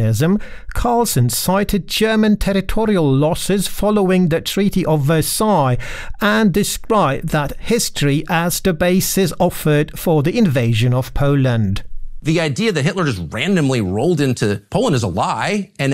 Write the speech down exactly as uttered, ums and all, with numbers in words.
communism, Carlson cited German territorial losses following the Treaty of Versailles and described that history as the basis offered for the invasion of Poland. The idea that Hitler just randomly rolled into Poland is a lie, and